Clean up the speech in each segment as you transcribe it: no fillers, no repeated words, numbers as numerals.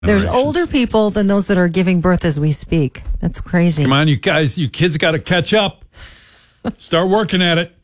There's older people than those that are giving birth as we speak. That's crazy. Come on, you guys, you kids got to catch up. Start working at it.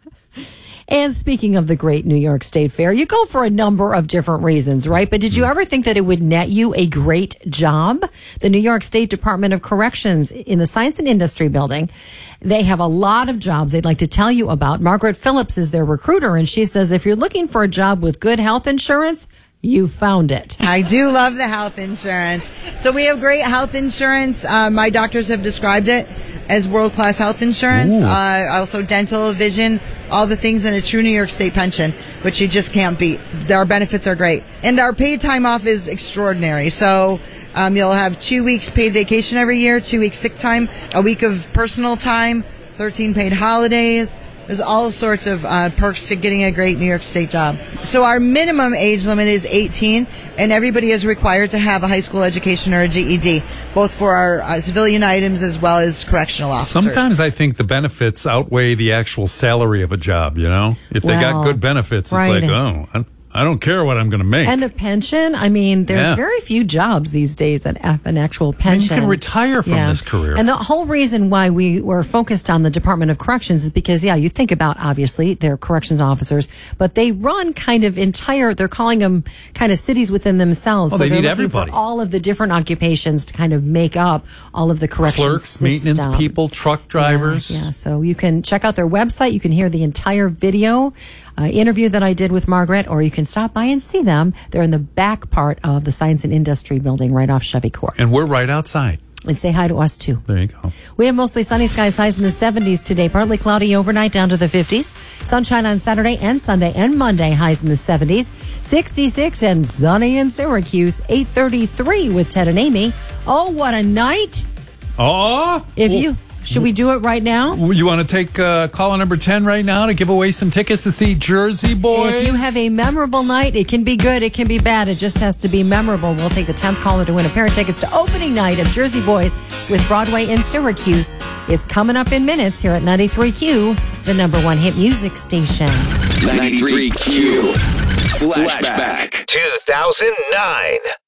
And speaking of the great New York State Fair, you go for a number of different reasons, right? But did you ever think that it would net you a great job? The New York State Department of Corrections in the Science and Industry Building, they have a lot of jobs they'd like to tell you about. Margaret Phillips is their recruiter, and she says if you're looking for a job with good health insurance, you found it. I do love the health insurance. So we have great health insurance. My doctors have described it as world-class health insurance. Also dental, vision, all the things in a true New York State pension, which you just can't beat. Our benefits are great. And our paid time off is extraordinary. So you'll have 2 weeks paid vacation every year, 2 weeks sick time, a week of personal time, 13 paid holidays. There's all sorts of perks to getting a great New York State job. So our minimum age limit is 18, and everybody is required to have a high school education or a GED, both for our civilian items as well as correctional officers. Sometimes I think the benefits outweigh the actual salary of a job, you know? If they got good benefits, it's like, oh, I don't care what I'm going to make. And the pension, I mean, there's very few jobs these days that have an actual pension. You can retire from this career. And the whole reason why we were focused on the Department of Corrections is because, you think about, obviously, they're corrections officers, but they run kind of they're calling them kind of cities within themselves. Oh, so they they're need looking everybody. for all of the different occupations to kind of make up all of the corrections Clerks, system. maintenance people, truck drivers. Yeah, so you can check out their website. You can hear the entire video interview that I did with Margaret, or you can stop by and see them. They're in the back part of the Science and Industry Building right off Chevy Court. And we're right outside. And say hi to us, too. There you go. We have mostly sunny skies, highs in the 70s today. Partly cloudy overnight, down to the 50s. Sunshine on Saturday and Sunday and Monday, highs in the 70s. 66 and sunny in Syracuse. 8:33 with Ted and Amy. Oh, what a night. Should we do it right now? You want to take caller number 10 right now to give away some tickets to see Jersey Boys? If you have a memorable night, it can be good, it can be bad. It just has to be memorable. We'll take the 10th caller to win a pair of tickets to opening night of Jersey Boys with Broadway in Syracuse. It's coming up in minutes here at 93Q, the number one hit music station. 93Q. Flashback. 2009.